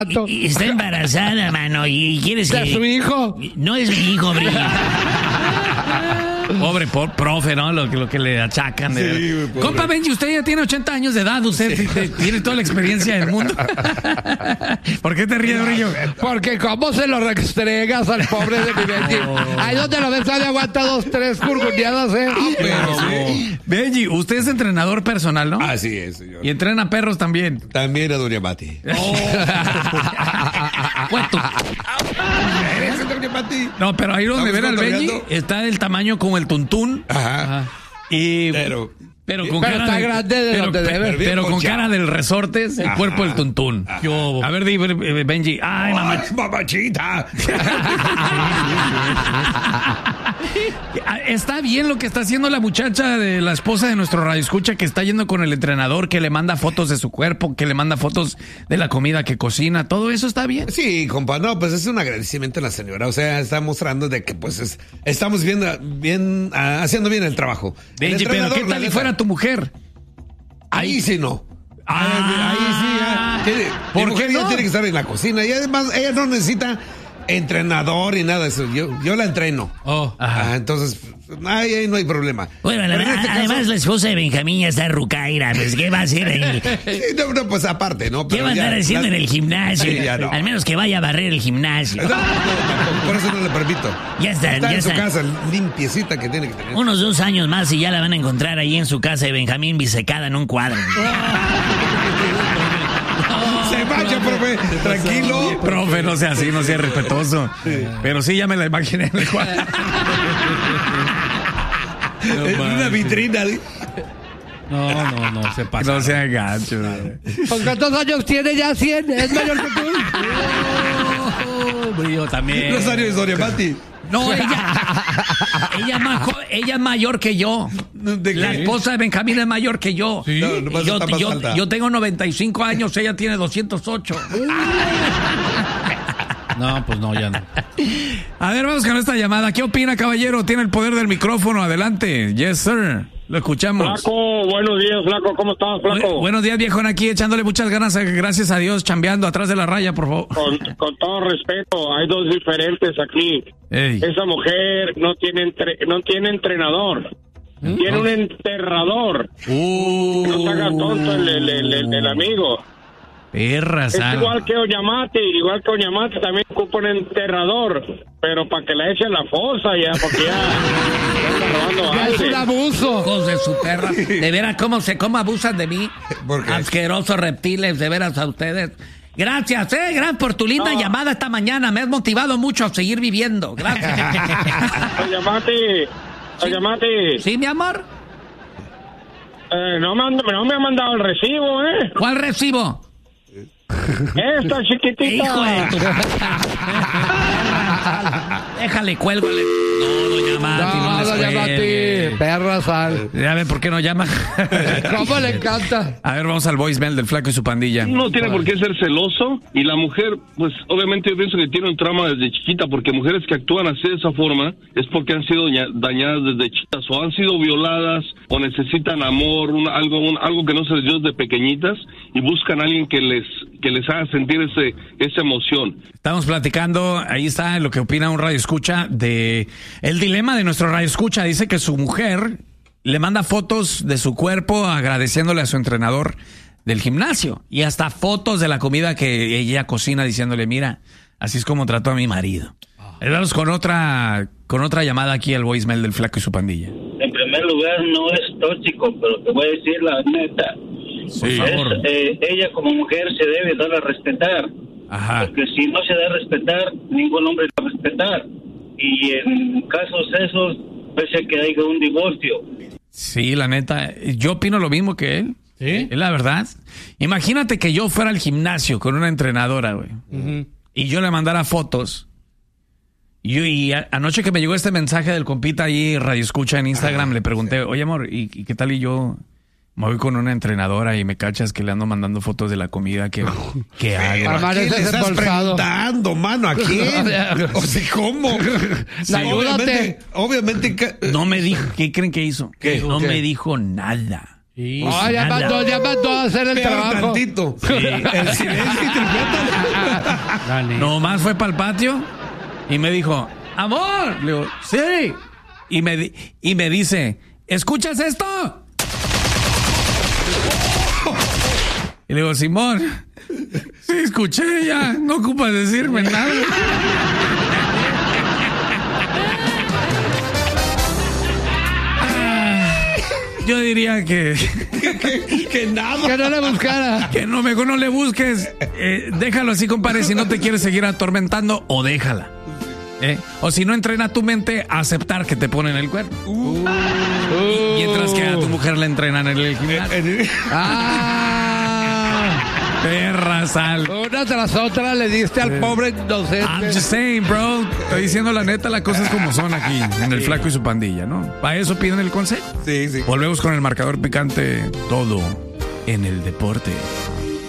Y está embarazada, mano, y quieres que... ¿De su hijo? No es mi hijo, Brillo. Pobre profe, ¿no? Lo que le achacan. Sí, compa Benji, usted ya tiene 80 años de edad. Usted tiene toda la experiencia del mundo. ¿Por qué te ríes, Brillo? Porque cómo se lo restregas al pobre de mi Benji. Ahí donde lo ves, le aguanta 2, 3 curguneadas, Sí. Benji, usted es entrenador personal, ¿no? Así es, señor. Y entrena perros también. También a Doña Mati. No, pero ahí donde ven al Benji cotorreando. está del tamaño como el tuntún. Ajá. Y... Pero con pero cara está de, grande de donde debe. pero con ponchado. cara del resortes, el cuerpo del tuntún. A ver, di, Benji. Ay, mamá. Mamachita. Está bien lo que está haciendo la muchacha de la esposa de nuestro radioescucha, que está yendo con el entrenador, que le manda fotos de su cuerpo, que le manda fotos de la comida que cocina. Todo eso está bien. Sí, compa, no, pues es un agradecimiento a la señora. O sea, está mostrando de que pues estamos haciendo bien el trabajo. Benji, pero ¿qué tal si fuera tu mujer? Ahí sí no. Ahí sí ya. ¿Por Mi mujer qué ya no? tiene que estar en la cocina. Y además, ella no necesita entrenador y nada de eso. Yo la entreno. Entonces, ahí no hay problema. Bueno, Pero en este caso- además la esposa de Benjamín ya está rucaira, pues ¿qué va a hacer ahí? Sí, no, pues aparte, ¿no? ¿Qué Pero va a andar ya, haciendo en el gimnasio? Sí, ya no. Al menos que vaya a barrer el gimnasio. No, tampoco, por eso no le permito. Ya está, Está ya en su está. casa, limpiecita que tiene que tener. Unos 2 años más y ya la van a encontrar ahí en su casa de Benjamín bisecada en un cuadro. Se vaya, profe, tranquilo. Profe, no sea así, no sea respetuoso. Pero sí, ya me la imaginé en el cuadro. En una vitrina. No, se pasa. No sea gacho. ¿Con cuántos años tiene ya? 100. Es mayor que tú. Brillo también. Rosario y Doña Mati. No, ella es mayor que yo. ¿De La qué? esposa de Benjamín es mayor que yo. Sí. No, nomás yo, está más yo- alta. yo tengo 95 años, ella tiene 208. No, pues no, ya no. A ver, vamos con esta llamada. ¿Qué opina, caballero? Tiene el poder del micrófono. Adelante. Yes, sir. Lo escuchamos. Flaco, buenos días, Flaco, ¿cómo estás, Flaco? Buenos días, viejón, aquí echándole muchas ganas, gracias a Dios, chambeando atrás de la raya, por favor. Con todo respeto, hay dos diferentes aquí. Ey. Esa mujer no tiene entrenador, tiene un enterrador. No se haga tonto el amigo. Perra, Es sana. igual que Oñamate también ocupa un enterrador, pero para que la eche a la fosa ya, porque ya está robando Ya es aire. un abuso. Hijos de su perra. De veras, cómo abusan de mí. ¿Por qué? Asquerosos reptiles, de veras a ustedes. Gracias, gracias por tu linda llamada esta mañana. Me has motivado mucho a seguir viviendo. Gracias. Oñamate, ¿Sí, mi amor? no me ha mandado el recibo, ¿eh? ¿Cuál recibo? Esta chiquitita. Hijo de tu... Déjale, cuélgale. No, doña Mati, no, No, les doña cuelgue. Mati. Perra sal. Ya ven por qué no llama. ¿Cómo le encanta? A ver, vamos al voicemail del Flaco y su pandilla. No tiene por qué ser celoso y la mujer, pues obviamente yo pienso que tiene un trauma desde chiquita, porque mujeres que actúan así de esa forma es porque han sido dañadas desde chiquitas o han sido violadas o necesitan amor, algo que no se les dio desde pequeñitas y buscan a alguien que les haga sentir esa emoción. Estamos platicando, ahí está lo que opina un radioescucha de el dilema de nuestro radioescucha. Dice que su mujer le manda fotos de su cuerpo agradeciéndole a su entrenador del gimnasio y hasta fotos de la comida que ella cocina diciéndole, mira, así es como trato a mi marido. Vamos con otra llamada aquí al voicemail del Flaco y su pandilla. En primer lugar, no es tóxico, pero te voy a decir la neta. Sí, por favor. Ella como mujer se debe dar a respetar. Ajá. Porque si no se da a respetar, ningún hombre va a respetar. Y en casos esos, puede que haya un divorcio. Sí, la neta, yo opino lo mismo que él. ¿Sí? Es la verdad. Imagínate que yo fuera al gimnasio con una entrenadora, güey. Y yo le mandara fotos. Y anoche que me llegó este mensaje del compita ahí, Radio Escucha en Instagram, le pregunté, oye amor, ¿y qué tal? Y yo me voy con una entrenadora y me cachas que le ando mandando fotos de la comida que hago. ¿A quién le Amaneces estás embolsado. preguntando, mano? ¿A quién? O sea, ¿cómo? Sí, Ayúdate. obviamente No me dijo, ¿qué creen que hizo? ¿Qué? No ¿Qué? me dijo nada. No, ya mandó a hacer el Peor trabajo. tantito. El silencio y Dale. Nomás fue para el patio y me dijo, amor. Le digo, sí. Y me dice, ¿escuchas esto? Y le digo, Simón, sí, escuché ya, no ocupas decirme nada. Yo diría que nada. Que no le buscara. Que no, mejor no le busques. Déjalo así, compadre, si no te quieres seguir atormentando, o déjala. O si no, entrena tu mente a aceptar que te ponen el cuerno. Mientras que a tu mujer le entrenan en el gimnasio. Perra sal. Una tras otra le diste al pobre inocente. I'm just saying, bro. Estoy diciendo la neta, las cosas como son aquí, en el Flaco y su pandilla, ¿no? Para eso piden el consejo. Sí, sí. Volvemos con el marcador picante, todo en el deporte.